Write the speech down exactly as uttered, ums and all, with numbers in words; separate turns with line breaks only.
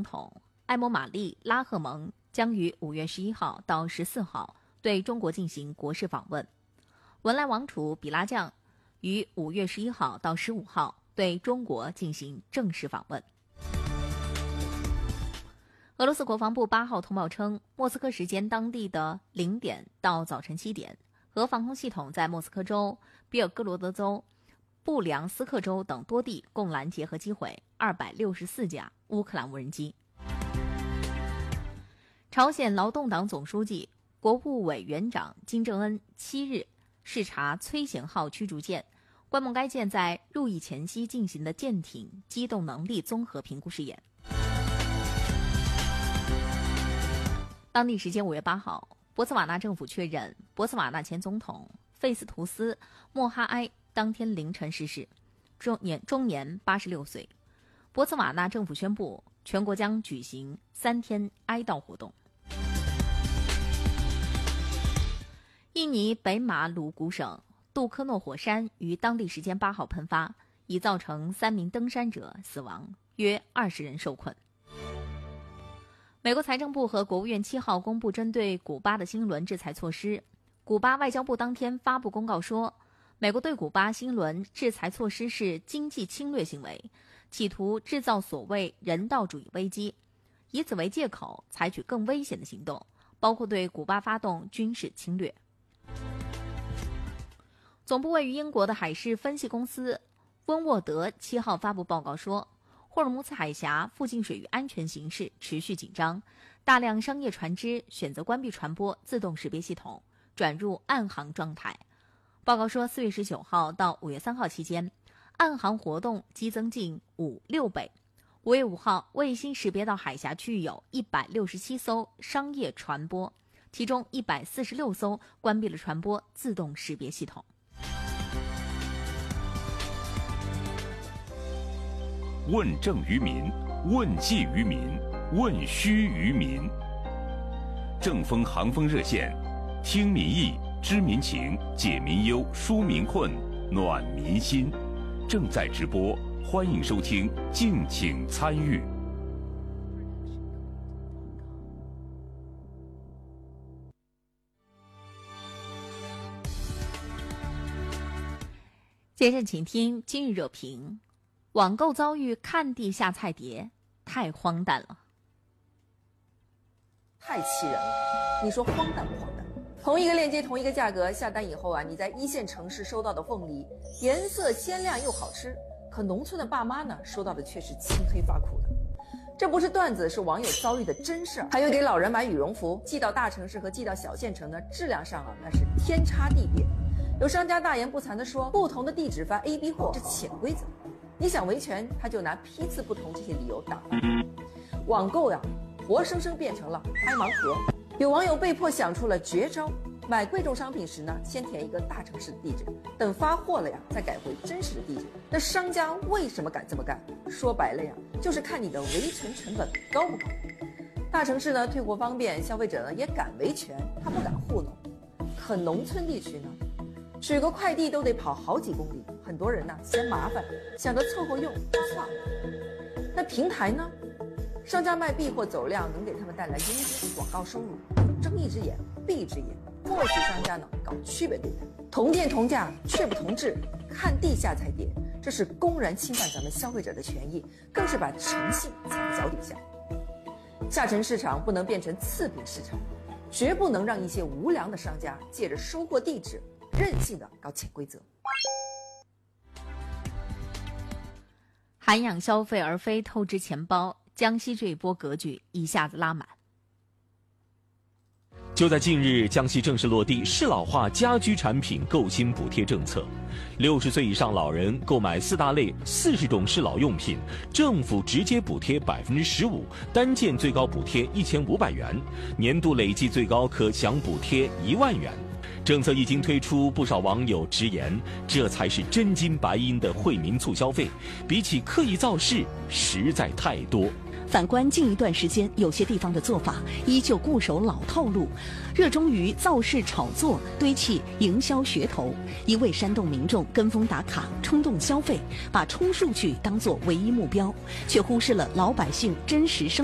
统埃摩玛丽拉赫蒙将于五月十一号到十四号对中国进行国事访问。文莱王储比拉将于五月十一号到十五号对中国进行正式访问。俄罗斯国防部八号通报称，莫斯科时间当地的零点到早晨七点，俄防空系统在莫斯科州、比尔哥罗德州、布良斯克州等多地共拦截和击毁二百六十四架乌克兰无人机。朝鲜劳动党总书记、国务委员长金正恩七日视察崔贤号驱逐舰，观摩该舰在入役前夕进行的舰艇机动能力综合评估试验。当地时间五月八号，博茨瓦纳政府确认，博茨瓦纳前总统费斯图斯·莫哈埃当天凌晨逝世，终年终年八十六岁。博茨瓦纳政府宣布，全国将举行三天哀悼活动。印尼北马鲁古省杜科诺火山于当地时间八号喷发，已造成三名登山者死亡，约二十人受困。美国财政部和国务院七号公布针对古巴的新一轮制裁措施。古巴外交部当天发布公告说，美国对古巴新一轮制裁措施是经济侵略行为，企图制造所谓人道主义危机，以此为借口采取更危险的行动，包括对古巴发动军事侵略。总部位于英国的海事分析公司温沃德七号发布报告说，霍尔木兹海峡附近水域安全形势持续紧张，大量商业船只选择关闭船舶自动识别系统，转入暗航状态。报告说，四月十九号到五月三号期间，暗航活动激增近五六倍。五月五号，卫星识别到海峡区域有一百六十七艘商业船舶，其中一百四十六艘关闭了船舶自动识别系统。
问政于民，问计于民，问需于民。正风航风热线，听民意，知民情，解民忧，纾民困，暖民心。正在直播，欢迎收听，敬请参与。
接着请听今日热评。网购遭遇看地下菜碟，太荒诞了，
太气人了！你说荒诞不荒诞？同一个链接，同一个价格，下单以后啊，你在一线城市收到的凤梨颜色鲜亮又好吃，可农村的爸妈呢，收到的却是青黑发苦的。这不是段子，是网友遭遇的真事儿。还有给老人买羽绒服，寄到大城市和寄到小县城呢，质量上啊那是天差地别。有商家大言不惭地说，不同的地址发 A、B 货，这潜规则。你想维权，他就拿批次不同这些理由打发你。网购呀，活生生变成了拍盲盒。有网友被迫想出了绝招，买贵重商品时呢，先填一个大城市的地址，等发货了呀，再改回真实的地址。那商家为什么敢这么干？说白了呀，就是看你的维权成本高不高。大城市呢，退货方便，消费者呢也敢维权，他不敢糊弄。可农村地区呢，取个快递都得跑好几公里，很多人呢嫌麻烦，想着凑合用就算了。那平台呢，商家卖避货走量，能给他们带来佣金、广告收入，睁一只眼闭一只眼，默许商家呢搞区别对待，同店同价却不同质，看地下菜碟，这是公然侵犯咱们消费者的权益，更是把诚信踩在脚底下。下沉市场不能变成次品市场，绝不能让一些无良的商家借着收货地址任性的搞潜规则。
涵养消费而非透支钱包，江西这一波格局一下子拉满。
就在近日，江西正式落地适老化家居产品购新补贴政策。六十岁以上老人购买四大类四十种适老用品，政府直接补贴百分之十五，单件最高补贴一千五百元，年度累计最高可享补贴一万元。政策一经推出，不少网友直言，这才是真金白银的惠民促消费，比起刻意造势实在太多。
反观近一段时间，有些地方的做法依旧固守老套路，热衷于造势炒作，堆砌营销噱头，一味煽动民众跟风打卡、冲动消费，把冲数据当作唯一目标，却忽视了老百姓真实生